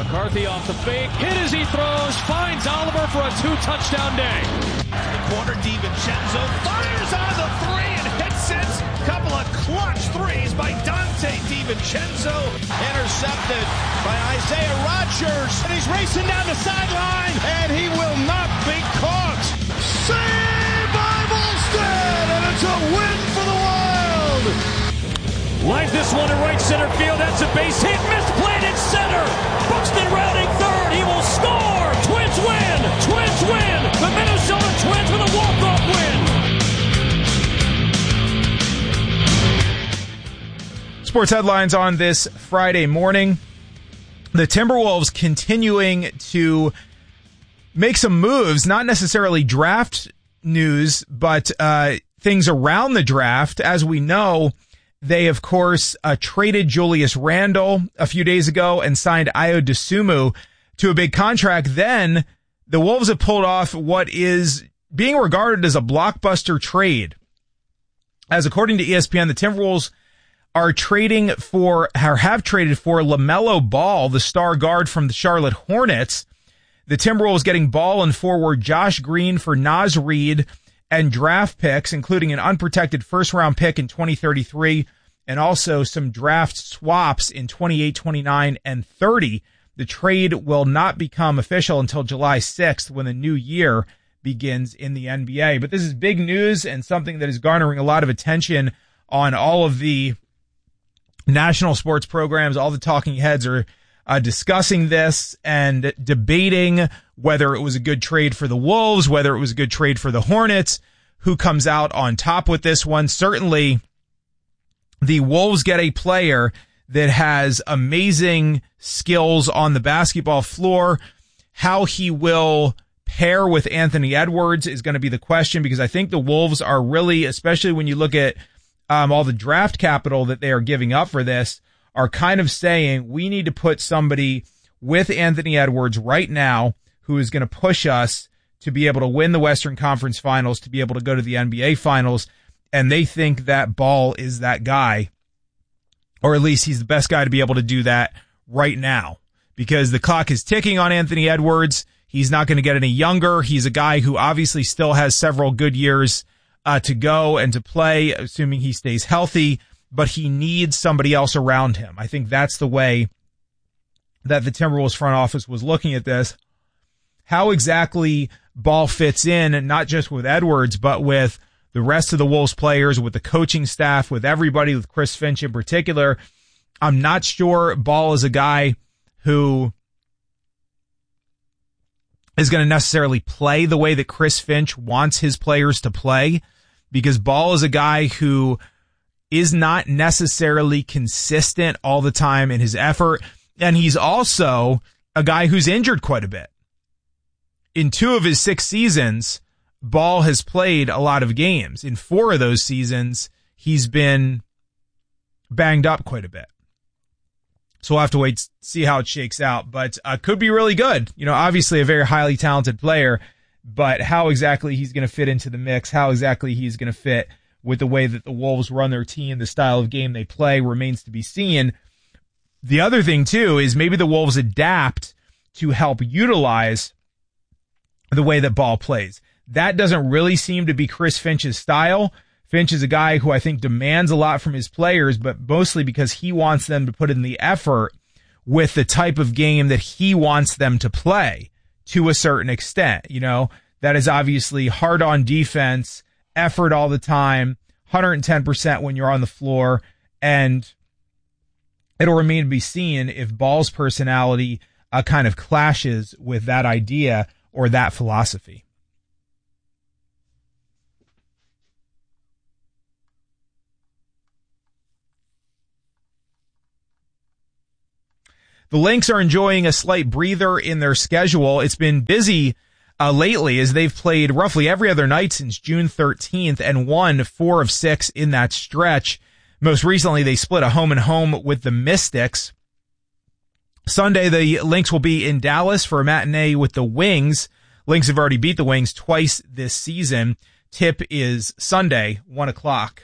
McCarthy off the fake, hit as he throws, finds Oliver for a 2-touchdown day. The corner, DiVincenzo fires on the three and hits it. Couple of clutch threes by Dante DiVincenzo. Intercepted by Isaiah Rodgers. And he's racing down the sideline, and he will not be caught. Saved by Volstead, and it's a win for the Wild. Lines this one to right center field. That's a base hit. Misplayed at center. Buxton rounding third. He will score. Twins win. Twins win. The Minnesota Twins with a walk-off win. Sports headlines on this Friday morning. The Timberwolves continuing to make some moves, not necessarily draft news, but things around the draft. As we know, they, of course, traded Julius Randle a few days ago and signed Ayo Dosunmu to a big contract. Then the Wolves have pulled off what is being regarded as a blockbuster trade. As according to ESPN, the Timberwolves are trading for, or have traded for, LaMelo Ball, the star guard from the Charlotte Hornets. The Timberwolves getting Ball and forward Josh Green for Naz Reid and draft picks, including an unprotected first-round pick in 2033 and also some draft swaps in 28, 29, and 30. The trade will not become official until July 6th when the new year begins in the NBA. But this is big news and something that is garnering a lot of attention on all of the national sports programs. All the talking heads are discussing this and debating whether it was a good trade for the Wolves, whether it was a good trade for the Hornets, who comes out on top with this one. Certainly, the Wolves get a player that has amazing skills on the basketball floor. How he will pair with Anthony Edwards is going to be the question, because I think the Wolves are really, especially when you look at all the draft capital that they are giving up for this, are kind of saying we need to put somebody with Anthony Edwards right now who is going to push us to be able to win the Western Conference Finals, to be able to go to the NBA Finals. And they think that Ball is that guy, or at least he's the best guy to be able to do that right now, because the clock is ticking on Anthony Edwards. He's not going to get any younger. He's a guy who obviously still has several good years to go and to play, assuming he stays healthy, but he needs somebody else around him. I think that's the way that the Timberwolves front office was looking at this. How exactly Ball fits in, and not just with Edwards, but with the rest of the Wolves players, with the coaching staff, with everybody, with Chris Finch in particular. I'm not sure Ball is a guy who is going to necessarily play the way that Chris Finch wants his players to play, because Ball is a guy who is not necessarily consistent all the time in his effort. And he's also a guy who's injured quite a bit. In 2 of his 6 seasons, Ball has played a lot of games. In 4 of those seasons, he's been banged up quite a bit. So we'll have to wait to see how it shakes out, but could be really good. You know, obviously a very highly talented player, but how exactly he's going to fit into the mix, how exactly he's going to fit with the way that the Wolves run their team, the style of game they play, remains to be seen. The other thing, too, is maybe the Wolves adapt to help utilize the way that Ball plays. That doesn't really seem to be Chris Finch's style. Finch is a guy who I think demands a lot from his players, but mostly because he wants them to put in the effort with the type of game that he wants them to play to a certain extent. You know, that is obviously hard on defense, effort all the time, 110% when you're on the floor, and it'll remain to be seen if Ball's personality kind of clashes with that idea or that philosophy. The Lynx are enjoying a slight breather in their schedule. It's been busy lately, as they've played roughly every other night since June 13th and won 4 of 6 in that stretch. Most recently, they split a home-and-home with the Mystics. Sunday, the Lynx will be in Dallas for a matinee with the Wings. Lynx have already beat the Wings twice this season. Tip is Sunday, 1 o'clock.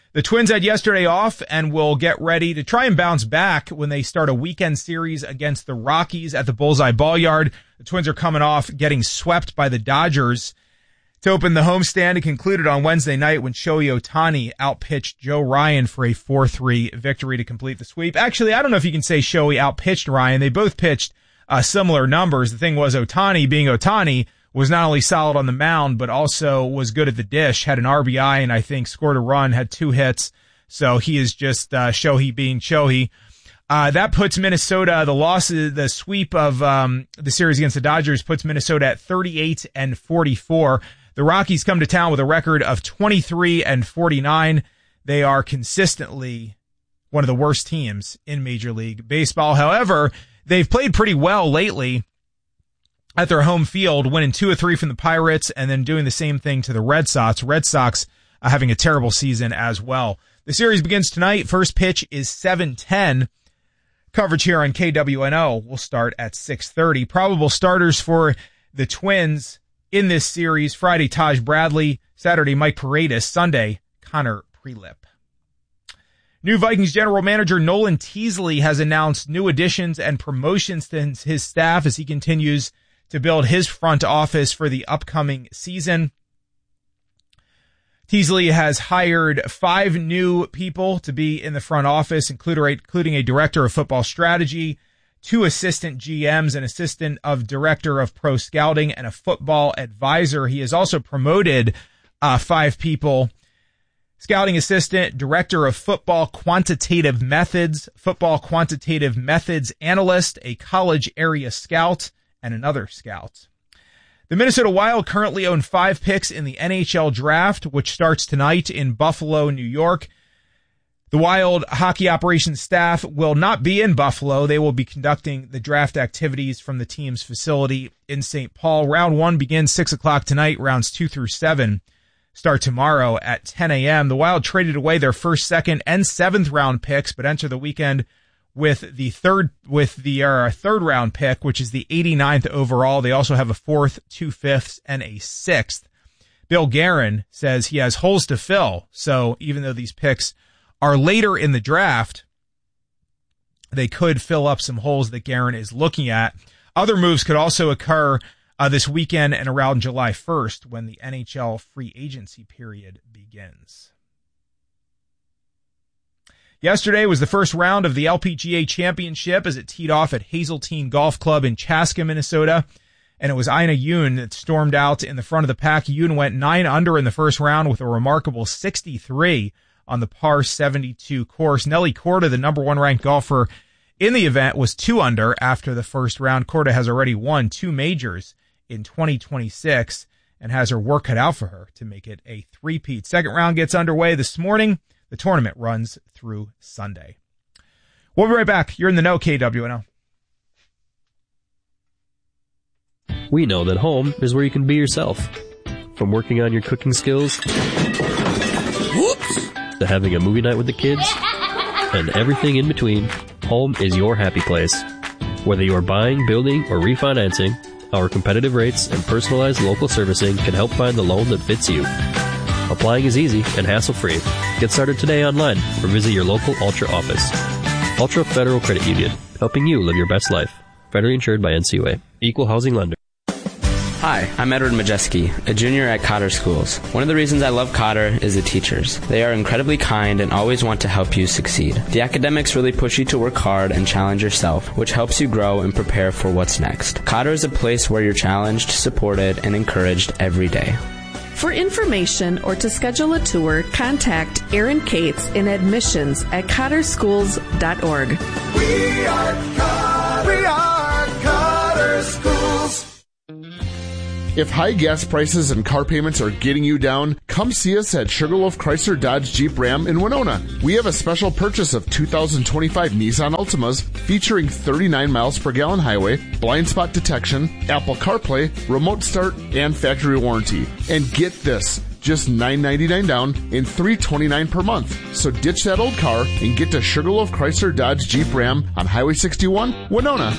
The Twins had yesterday off and will get ready to try and bounce back when they start a weekend series against the Rockies at the Bullseye Ballpark. The Twins are coming off getting swept by the Dodgers to open the homestand. It concluded on Wednesday night when Shohei Ohtani outpitched Joe Ryan for a 4-3 victory to complete the sweep. Actually, I don't know if you can say Shohei outpitched Ryan. They both pitched similar numbers. The thing was, Ohtani, being Ohtani, was not only solid on the mound, but also was good at the dish, had an RBI, and I think scored a run, had 2 hits. So he is just Shohei being Shohei. That puts Minnesota, the sweep of the series against the Dodgers puts Minnesota at 38-44. The Rockies come to town with a record of 23-49. They are consistently one of the worst teams in Major League Baseball. However, they've played pretty well lately at their home field, winning 2 of 3 from the Pirates and then doing the same thing to the Red Sox. Red Sox having a terrible season as well. The series begins tonight. First pitch is 7:10. Coverage here on KWNO will start at 6:30. Probable starters for the Twins in this series: Friday, Taj Bradley; Saturday, Mike Paredes; Sunday, Connor Prelip. New Vikings general manager Nolan Teasley has announced new additions and promotions to his staff as he continues to build his front office for the upcoming season. Teasley has hired 5 new people to be in the front office, including a director of football strategy, 2 assistant GMs, an assistant of director of pro scouting, and a football advisor. He has also promoted 5 people: scouting assistant, director of football quantitative methods analyst, a college area scout, and another scout. The Minnesota Wild currently own 5 picks in the NHL draft, which starts tonight in Buffalo, New York. The Wild hockey operations staff will not be in Buffalo. They will be conducting the draft activities from the team's facility in St. Paul. Round 1 begins 6 o'clock tonight. Rounds 2 through 7 start tomorrow at 10 a.m. The Wild traded away their first, second, and 7th round picks, but enter the weekend with the third round pick, which is the 89th overall. They also have a 4th, 2 5ths, and a 6th. Bill Guerin says he has holes to fill. So even though these picks are later in the draft, they could fill up some holes that Guerin is looking at. Other moves could also occur this weekend and around July 1st when the NHL free agency period begins. Yesterday was the first round of the LPGA Championship as it teed off at Hazeltine Golf Club in Chaska, Minnesota. And it was Ina Yoon that stormed out in the front of the pack. Yoon went 9 under in the first round with a remarkable 63 on the par 72 course. Nelly Korda, the number 1 ranked golfer in the event, was 2 under after the first round. Korda has already won 2 majors in 2026 and has her work cut out for her to make it a three-peat. Second round gets underway this morning. The tournament runs through Sunday. We'll be right back. You're in the know, KWNO. We know that home is where you can be yourself. From working on your cooking skills, to having a movie night with the kids, and everything in between, home is your happy place. Whether you're buying, building, or refinancing, our competitive rates and personalized local servicing can help find the loan that fits you. Applying is easy and hassle-free. Get started today online or visit your local Ultra office. Ultra Federal Credit Union, helping you live your best life. Federally insured by NCUA. Equal housing lender. Hi, I'm Edward Majeski, a junior at Cotter Schools. One of the reasons I love Cotter is the teachers. They are incredibly kind and always want to help you succeed. The academics really push you to work hard and challenge yourself, which helps you grow and prepare for what's next. Cotter is a place where you're challenged, supported, and encouraged every day. For information or to schedule a tour, contact Aaron Cates in admissions at cotterschools.org. We are Cotter Schools. If high gas prices and car payments are getting you down, come see us at Sugarloaf Chrysler Dodge Jeep Ram in Winona. We have a special purchase of 2025 Nissan Altimas featuring 39 miles per gallon highway, blind spot detection, Apple CarPlay, remote start, and factory warranty. And get this, just $999 down and $329 per month. So ditch that old car and get to Sugarloaf Chrysler Dodge Jeep Ram on Highway 61, Winona.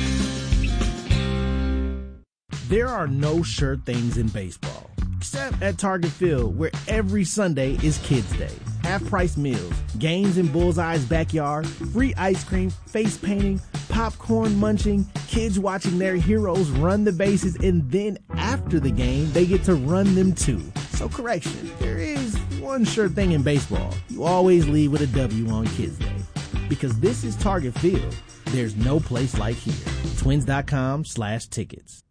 There are no sure things in baseball, except at Target Field, where every Sunday is Kids Day. half-price meals, games in Bullseye's backyard, free ice cream, face painting, popcorn munching, kids watching their heroes run the bases, and then after the game, they get to run them too. So correction, there is one sure thing in baseball. You always leave with a W on Kids Day. Because this is Target Field. There's no place like here. Twins.com/tickets.